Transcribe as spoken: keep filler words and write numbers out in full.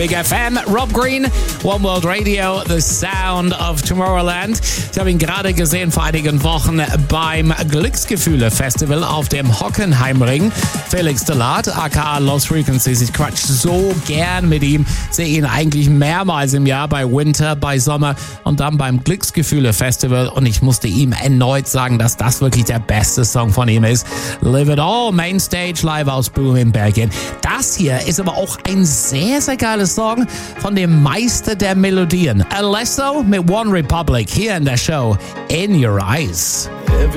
Big F M, Rob Green, One World Radio, The Sound of Tomorrowland. Ich habe ihn gerade gesehen vor einigen Wochen beim Glücksgefühle-Festival auf dem Hockenheimring. Felix Delat, aka Lost Frequencies. Ich quatsch so gern mit ihm. Sehe ihn eigentlich mehrmals im Jahr bei Winter, bei Sommer und dann beim Glücksgefühle-Festival. Und ich musste ihm erneut sagen, dass das wirklich der beste Song von ihm ist. Live It All, Mainstage, live aus Boom in Belgien. Das hier ist aber auch ein sehr, sehr geiler Song von dem Meister der Melodien. Alesso mit One Republic hier in der Show In Your Eyes.